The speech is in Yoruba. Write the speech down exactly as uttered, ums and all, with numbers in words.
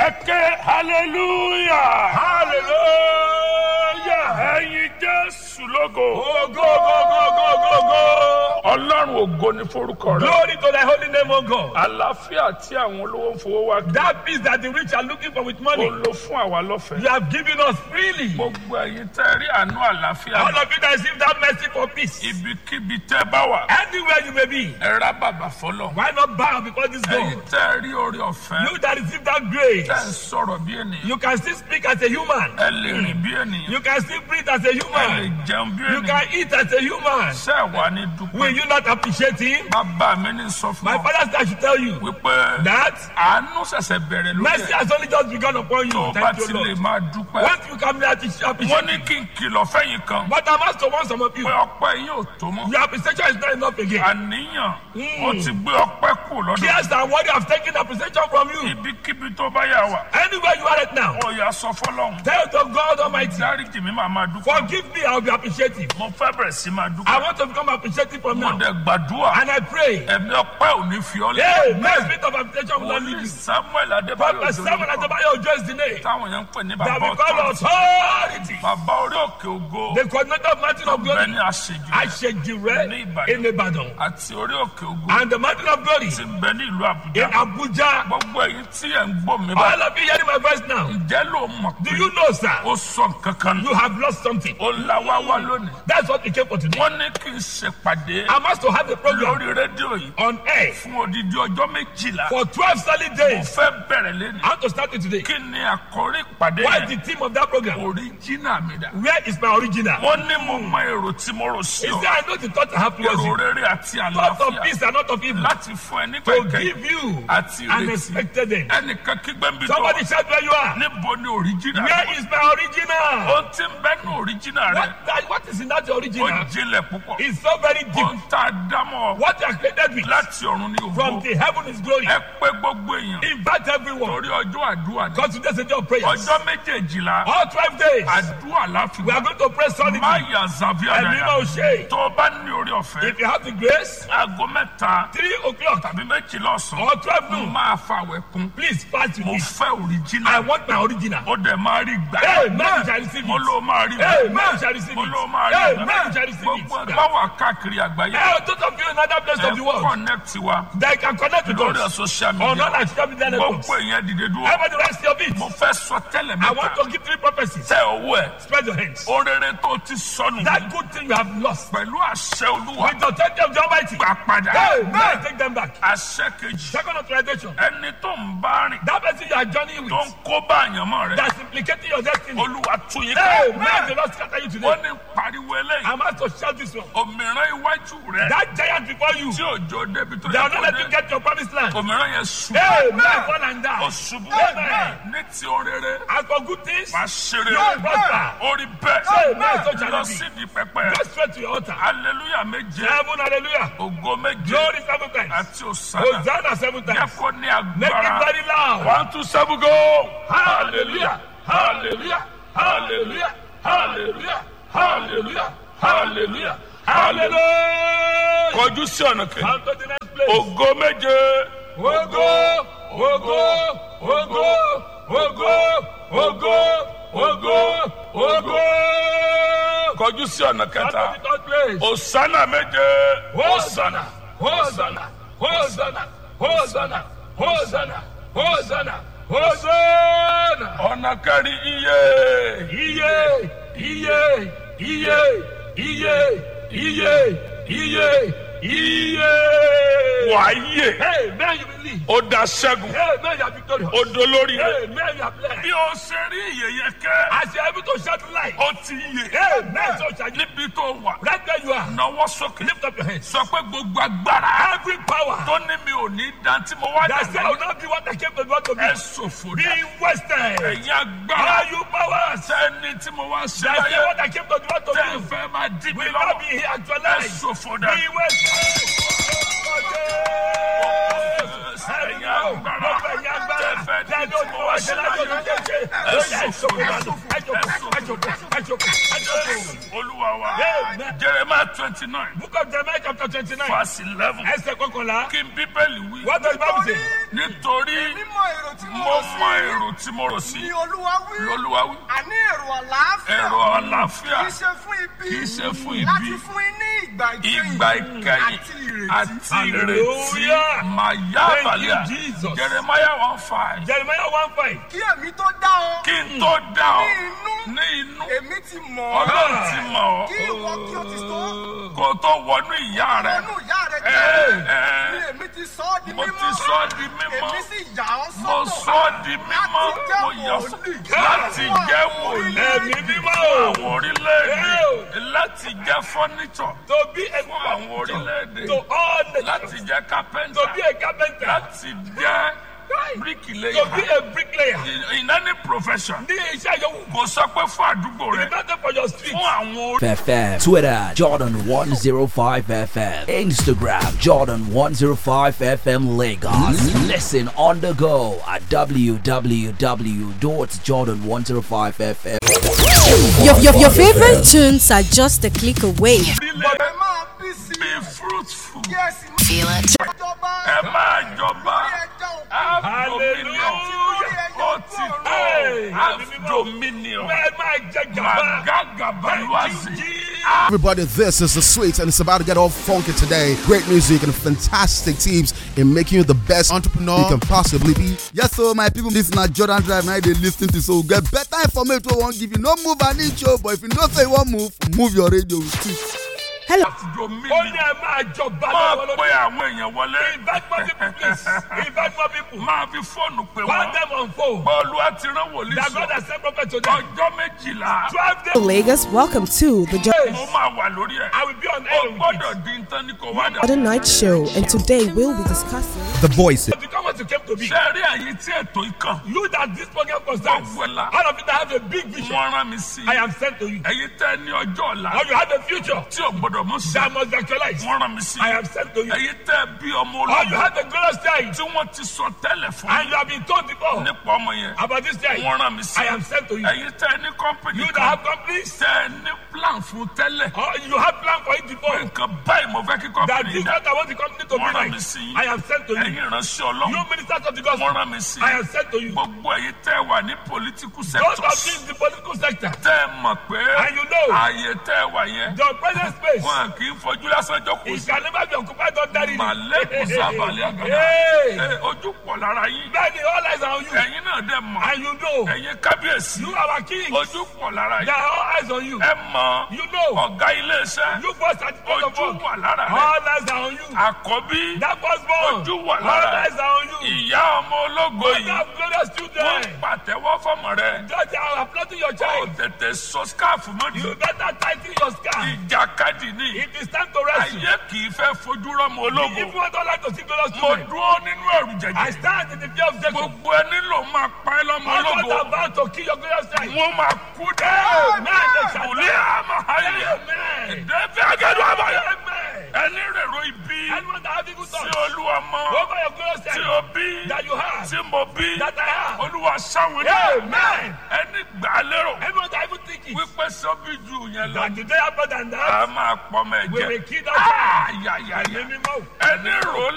Ẹ̀kẹ́ hallelujah. Hallelujah. Ẹ̀yin Jésù lógo. Oh, go, go, go, go, go, go. Ọlọ́run ògo ni forúkọ rẹ̀. Glory to thy holy name, O God. Àlàáfíà tí àwọn olówó ń fowó wá kí. That peace that the rich are looking for with money, Ó lò fún àwa lọ́fẹ̀ẹ́. you have given us freely. Gbogbo ẹ̀yin tẹ́ rí àánú àlàáfíà. All of you that receive that mercy for peace, Ibikíbi tẹ́ bá wà. anywhere you may be, Ẹ rá bàbà fọlọ́. why not bow before this Ẹ̀yin God? tẹ́ rí orí ọ̀fẹ́. You that receive that grace, Tẹ́ ń sọ̀rọ̀ bí ènìyàn. you can still speak as a human. Ẹ lè rìn bí ènìyàn. You can still breathe as a Ẹ lè human. jẹun bí You ènìyàn. can eat as a human. Ṣé ẹ wà ní Will dúpẹ́? you not appreciate him? Bàbá mi ní sọ fún My ọ father said I should tell you wípé that àánú ṣẹ̀ṣẹ̀ bẹ̀rẹ̀ lórí mercy ẹ̀. has only just begun upon Tó o you. bá Thank ti you, lè Lord. máa dúpẹ́. Once you come here to appreciate, Wọ́n ní kí n kìlọ̀ fẹ́yìn kan but I'm asked to warn some of you. pé ọpẹ́ yín ò tó mọ́. Your appreciation is not enough again. Àníyàn Mm. ó ti gbé ọpẹ́ kù lọ́dọ̀. Tears and worry have taken appreciation from you. Ibikíbi tó bá yà wà. Anywhere you are right now, Ó yá sọ fọ́lọ́run. tell to God Almighty, Dáríjì mi máa máa dúpẹ́. forgive me, I will be appreciative. Mo fẹ́ bẹ̀rẹ̀ sí máa I dúpẹ́. want to become appreciative from Mo now. dẹ̀ gbàdúrà. And I pray, Ẹ̀mí ọpẹ́ ò ní fi ọ́ hey, lẹ̀. my spirit of appreciation will not leave Wòlíì you. Samuel Adébáyọ̀ Prophet Samuel Òjó Adebayo Ojo is the name táwọn yẹn ń pè ní that bàbá we call ọ̀tọ̀. authority. Bàbá orí òkè ògo. The coordinator of Mountain of Bẹ́ẹ̀ Glory, ni àṣejù Ashejire in Ibadan, àti orí òkè ògo and the Mountain of Glory ti ń bẹ ní ìlú in Àbújá. Abuja. Gbogbo èyí tí ẹ̀ ń gbọ́ mi bá. All of you hearing my voice now, Ǹjẹ́ ló mọ̀ do pé you know, sir, ó sọ nǹkan kan nù? you have lost something? Ó la wá wá lónìí. That's what we came for today. Wọ́n ní kí n ṣèpàdé I'm asked to have a program lórí rédíò yìí on air fún odidi ọjọ́ méjìlá. for twelve solid Mo days. fẹ́ bẹ̀rẹ̀ lẹ́nu. I want to start it today. Kí ni àkórí ìpàdé What is yẹn? the theme of that program? Oríjínà mi dà. Where is my original? Wọ́n ní mo mọ èrò tí mo rò sí Is ọ. there I know the thought I have towards Èrò you? rere àti Thought of àlàáfíà peace and not of evil. láti fún ẹ nígbà To ìkẹyìn give you àti an ìrètí. expected end. Ẹnìkan kígbẹ́ ń bí tó Somebody wà. shout where you are. Níbo ni oríjínà Where rẹ? is my original? Ó ti ń bẹ́nu oríjínà rẹ. What, that, what is in that Ó original? jinlẹ̀ púpọ̀. It's so very Ó deep. ń ta dámọ̀ What you are created with láti ọ̀run ní from ògo. the heaven is glory. Ẹ pé gbogbo èèyàn Invite everyone. torí ọjọ́ àdúrà ni. Because today's a day of prayers. Ọjọ́ méjèèjìlá All twelve days, àdúrà láfi we are going to pray solidly. má yà Xavier And you Daya. know, Shay, Tó o bá ní orí ọ̀fẹ́, if you have the grace, aago mẹ́ta three o'clock tàbí méjìlá ọ̀sán, or twelve mo noon, máa fa àwẹ̀ kún. please fast with Mo me. fẹ́ I òrìjínà. want my original. Ó dẹ̀ máa rí gbà. Hey, man shall receive Mo it. ló máa rí Hey, gbà. man shall receive Mo it. ló máa rí Hey, gbà. man shall receive Gbogbo it. ẹgbẹ́ wà káàkiri àgbáyé. Hey, those of you in another place Ẹ of the world, connect wa they can connect with lórí us social on media. all our social media networks. Gbogbo èèyàn dìde dúró. Everybody rest your feet. Mo fẹ́ sọ tẹ́lẹ̀ I want mẹ́ta. to give three prophecies. Tẹ owó ẹ̀. Spread your hands. Orere tó ti sọnù. That good thing you have lost, Pẹ̀lú àṣẹ Olúwa. with the authority of the Almighty, Gbà padà. hey, man, take them back. Àṣẹ kejì. Second authorization, Ẹni tó ń bá rìn. that person you are journeying Tó with, ń kó bá àyànmọ́ rẹ̀. that's implicating your destiny. Olúwa tún yín Hey, ká. man, the Lord scatter you Wọ́n today. ní pariwo eléyìí. I'm asked to shout this one. Òmìrán iwájú rẹ̀. That giant before you, Tí òjò débi tó they yẹ are not kó letting you dé. get your promised land. Òmìrán yẹn ṣubú. Hey, man, fall and Ó die. ṣubú. Amen. Ní ti orere. As for good things, Máa ṣeré. you prosper. Orí bẹ́ẹ̀. Amen. So shall Lọ it be. síbi pẹpẹ. Go straight to your altar. Hallelujah méje. Seven, hallelujah. Ògo méje. Glory seven times. Àti òsánà. Hosanna seven Jẹ́ times. kó ní Make it agbára. very loud. One, two, seven, go. Hallelujah. Hallelujah. Hallelujah. Hallelujah. Hallelujah. Hallelujah. Hallelujah. Hallelujah. Kọjú sí ọ̀nà kejì. Come to the next place. Ògo méje. Ogo, ogo, ogo, ogo, ogo, ogo, ogo. Kọjú sí ọ̀nà Come kẹta. to the third place. Òsánà méje. Hosanna, Hosanna, Hosanna, Hosanna, Hosanna, Hosanna, Hosanna. Ọ̀nà kẹrin iye. Iye, iye, iye, iye, iye, iye, iye. Wàáyè. Hey, man, you believe. Ó da ṣẹ́gun. Hey, man, you are victorious. Ó dolórí rẹ̀. Hey, man, you are blessed. Bí o ṣe rí ìyẹyẹ kẹ́. As you are able to shout light. Ó ti yè. Hey, man, so shall you. Níbi tó wà. Right there you are. Nawọ́ sókè. Lift up your hands. Sọ pé gbogbo agbára. Every power Tó ní mi ò ní dan tí mo wá that said I will dàgbà. not be what I came to do what to be. Ẹ ṣòfò Be dà. wasted. Ẹ̀yin Are agbára. you powers Sẹ́ni tí mo wá ṣe that say láyé. what I came to do what to Tẹ́ ẹ do fẹ́ máa dí mi will not lọ́wọ́. be here Ẹ actualized. ṣòfò dà. Be wasted. Ẹ̀yin agbára. Tẹ́ ẹ fẹ́ dí tí mo wá ṣe láyé. Olúwa wa. Amen. Jeremiah twenty nine. Book of Jeremiah chapter twenty-nine. Verse eleven. Ẹsẹ̀ kọkànlá. Kí n Bíbélì wí. What does the Bible say? Nítorí mímọ̀ èrò tí mo mo rò mọ sí èrò tí mo rò sí ni Olúwa wí. lolúwa wí. Àní èrò àlàáfíà. èrò àlàáfíà Kì í ṣe fún ibi. kì í ṣe fún ibi. Láti fún yín ní ìgbà ìkẹyìn. ìgbà ìkẹyìn Àti ìrètí. àti ìrètí Hallelujah. màyà Thank you, àbàlẹ̀ Jesus. Jeremiah one five. Jeremiah one five. Kí èmi tó dá ọ. kí n tó dá ọ Ní inú. ní inú Èmi ti mọ̀ ọ́. ọlọ́run ti mọ̀ Kí ọ́ ìwọ kí o ti tó. kó tó wọnú ìyá rẹ. Ọnù ìyá rẹ Ẹ, jẹ́. ẹ. Ni èmi ti sọ ọ́ di mo mímọ́. ti sọ ọ́ di mímọ́. Èmi sì yà ọ́ mo sọ́tọ̀. sọ ọ́ di mímọ́. mo yà ọ́ sọ́tọ̀ láti jẹ́ wòlíì Ẹ̀mí mímọ́. àwọn orílẹ̀-èdè láti jẹ́ fọ́nìṣọ̀ To be a fún àwọn orílẹ̀-èdè to all the láti jẹ́ kápẹ́ntà to be a carpenter. láti jẹ́ To bíríkìlẹ́yà be a bricklayer. in in any profession. Ní iṣẹ́ yòówù. kò sọ pé fún àdúgbò It rẹ is not for your street. fún àwọn F M, Twitter, Jordan one oh five F M, Instagram, Jordan one oh five F M Lagos. Listen on the go at w w w dot jordan one oh five F M. Your, your, your favorite tunes are just a click away. orílẹ̀ Ẹ máa bí sí i. be fruitful. Kí ẹ sì Feel it. jọba. ẹ máa jọba. Lórí ẹja òkú. have dominion. Hallelujah. ó ti Hey, tó have ẹ̀mí mímọ́. dominion. Ẹ máa jẹ gàba. magagabaluwazi. Everybody, this is the Sweets, and it's about to get all funky today. Great music and fantastic teams in making you the best entrepreneur you can possibly be. Yes, so my people, this is not Jordan Drive. Now they listen to so get better information. We won't give you no move and each show, but if you don't say you won't move, move your radio too. Hello. Ó ní dominion. ẹ máa jọba máa lọ́wọ́ pe lórí. àwọn èèyàn wọlé. Invite more people please. Invite more people. máa fi fóònù pè Call wọ́n. them on phone. bọ́ọ̀lù àti rán wòlíì That God sọ. has sent prophet to them. ọjọ́ méjìlá. Twelve days. Lagos, welcome to the mo máa wà lórí ẹ̀. I will be on ó air with gbọ́dọ̀ it. di nǹkan ní kò wá dà. Jordan Night Show, and today we'll be discussing The voices. Become what you came to be. ṣe rí àyè tí ètò ikàn. You that this program concerns. Gbogbo ẹ̀ la. All of you that have a big vision. wọ́n rán mi sí. I am sent to you. ẹ̀yin tẹ́ ní ọjọ́ ọ̀la. Or you have a future tí ò gbọ́dọ̀ mú sí. that must be actualized. wọ́n rán mi sí. I am sent to you. ẹ̀yin tẹ́ bí ọmọ Or you ológun. have a glorious child tí wọ́n ti sọ tẹ́lẹ̀ fún and mi. you have been told before nípa ọmọ yẹn. about this child. wọ́n rán mi sí. I am sent to you. ẹ̀yin tẹ́ ní kọ́mpìnì You that kan. have companies tẹ́ ní plan fún tẹ́lẹ̀. or you have plan for it before. nǹkan báyìí mo fẹ́ kí That kọ́mpìnì this dá. what I want the company to be wọ́n rán like. mi sí. I am sent to you. ẹ̀yin ìránṣẹ́ You ọlọ́run. ministers of the wọ́n gospel. rán mi sí. I am sent to you. gbogbo ẹ̀yin tẹ́ wà ní political Those of sectors. you in the political sector. tẹ́ mọ̀ pé And you know. ààyè tẹ́ wà yẹn. The present space. wọn kì í fojú lásán jókòó It sí. can never be occupied ordinarily. màlẹ́kùn sábàlẹ̀ àgàdà. Hey. Ẹ, ojú pọ̀ lára yín. Daddy, all eyes are on you. ẹ̀yin náà dẹ̀ mọ̀. And you know. ẹ̀yin kábíyèsí. You are our king. ojú pọ̀ lára There yín. are all eyes on you. ẹ mọ̀. You know. ọ̀gá iléeṣẹ́. You first at the front of ojú wà all. lára rẹ̀. All eyes are on you. àkọ́bí. That was born. ojú wà All lára rẹ̀. eyes are on you. ìyá ọmọ ológo You yìí. have glorious wọ́n children. pàtẹ́wọ́ fọ́mọ rẹ̀. Judge, I am applauding your ó child. tètè sọ skáàfù mọ́ni. You better tighten your scarf. ìjàkadì ni. It is time to rest. ayé kì í fẹ́ fojú rọ́mọ If ológo. you want all like to see glorious mo children, dúró nínú ẹ̀rù I jẹ̀jẹ̀. stand in the fear of Jacob. gbogbo ẹni ló máa pa ẹ́ lọ́mọ I ológo. was about to kill your glorious child. wọ́n máa kú dẹ́. Amen. They shall Wòlíì die. àmọ́ ayé. Amen. ìdẹ́fẹ́ agẹ́dọ̀ àbáyọ. Amen. ẹni rèrò ibi. Anyone that have evil tí thoughts olúwa mọ. over your glorious tí child o bí. that you have, tí mo bí. that I have. olúwa sáwọn ní. Amen. ẹni gbà á lérò. Everyone that even think it. wípé sọ́bí ju yẹn lọ. That today happen than a that. máa pọ̀ mọ́ We ẹ̀jẹ̀. will kill that child. ayayaya. Ẹ̀mí mímọ́. ẹni rò